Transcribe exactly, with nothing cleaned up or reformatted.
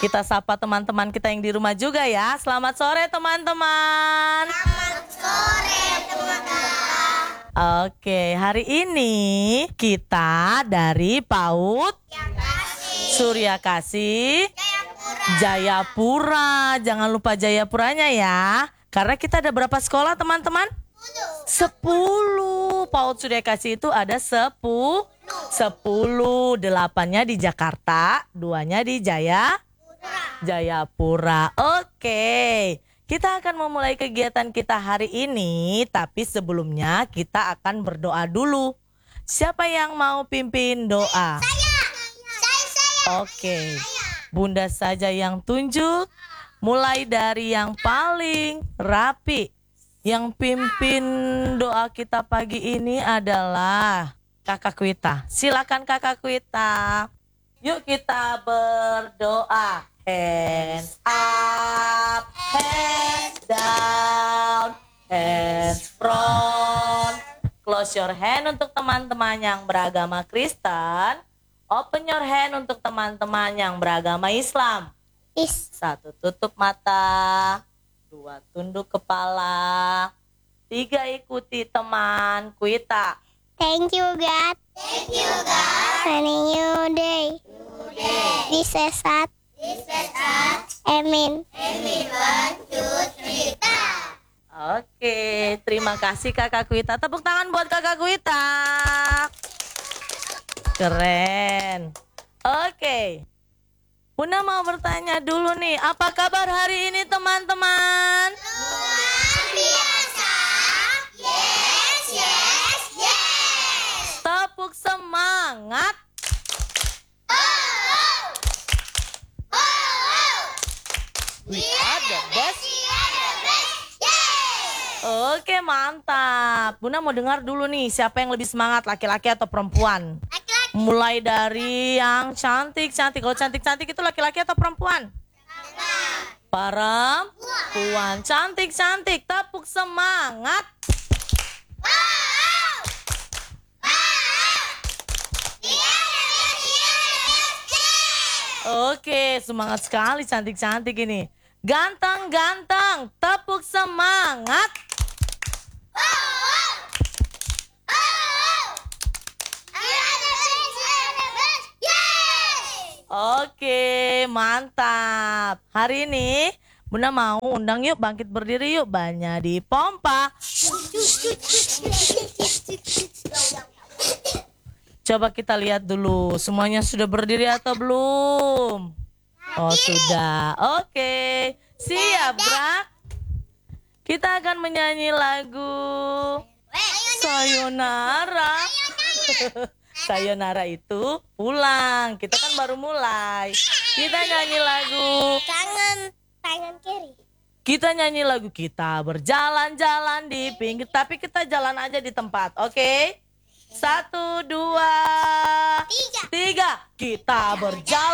Kita sapa teman-teman kita yang di rumah juga ya. Selamat sore teman-teman. Selamat sore teman-teman. Oke, hari ini kita dari PAUD Surya Kasih Jayapura. Jayapura. Jangan lupa Jayapuranya ya. Karena kita ada berapa sekolah teman-teman? Sepuluh. PAUD Surya Kasih itu ada sepuluh. Sepuluh. Delapannya di Jakarta, duanya di Jaya Jayapura. Oke. Kita akan memulai kegiatan kita hari ini, tapi sebelumnya kita akan berdoa dulu. Siapa yang mau pimpin doa? Saya. Saya, saya. Oke. Bunda saja yang tunjuk. Mulai dari yang paling rapi. Yang pimpin doa kita pagi ini adalah Kakak Kwita. Silakan Kakak Kwita. Yuk kita berdoa. Hands up, hands down, hands front. Close your hand untuk teman-teman yang beragama Kristen. Open your hand untuk teman-teman yang beragama Islam. Is. Satu, tutup mata. Dua, tunduk kepala. Tiga, ikuti teman Kwita. Thank you God. Thank you God. For a new day. This is sad. This is sad. Amin. Amin. One, two, three, Oke, terima kasih Kakak Kwita. Tepuk tangan buat Kakak Kwita. Keren. Oke. Bunda mau bertanya dulu nih, apa kabar hari ini teman-teman? Luar biasa. Yes, yes, yes. Tepuk semangat. Oh, oh. Oh, oh. We are the best. We are the best. Yes. Oke, mantap. Bunda mau dengar dulu nih, siapa yang lebih semangat, laki-laki atau perempuan? Laki-laki. Mulai dari yang cantik-cantik. Kalau cantik-cantik itu laki-laki atau perempuan? Perempuan. Cantik-cantik. Tepuk semangat. Wow. Wow. We are the best. We are the best. Yes. Oke, semangat sekali cantik-cantik ini. Ganteng-ganteng. Tepuk semangat. Oh, oh. Oh, oh. We are the best. We are the best. Yes. Oke, mantap. Hari ini Bunda mau undang yuk, bangkit berdiri yuk. Banyak di pompa. Coba kita lihat dulu, semuanya sudah berdiri atau belum? Oh sudah, oke. Siap Brak? Kita akan menyanyi lagu Sayonara. Sayonara itu pulang. Kita kan baru mulai. Kita nyanyi lagu. Tangan, tangan kiri. Kita nyanyi lagu kita berjalan-jalan di pinggir. Tapi kita jalan aja di tempat, oke? Satu, dua, Tiga. tiga. Kita berjalan.